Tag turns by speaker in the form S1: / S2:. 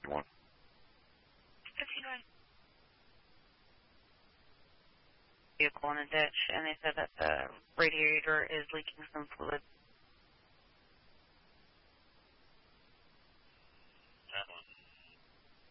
S1: 51.
S2: 51.
S3: Vehicle in a ditch, and they said that the radiator is leaking some fluid.